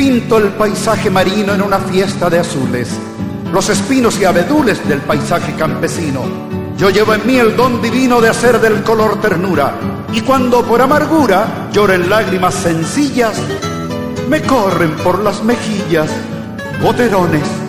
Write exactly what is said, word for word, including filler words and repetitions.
Pinto el paisaje marino en una fiesta de azules, los espinos y abedules del paisaje campesino. Yo llevo en mí el don divino de hacer del color ternura, y cuando por amargura lloren lágrimas sencillas, me corren por las mejillas goterones